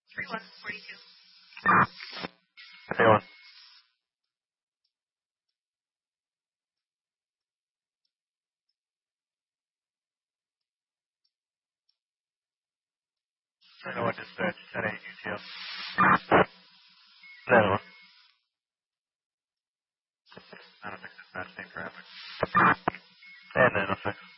3142. Anyone? I know what dispatch, 10-8 UTL. Anyone? I don't think dispatch same traffic. And 906.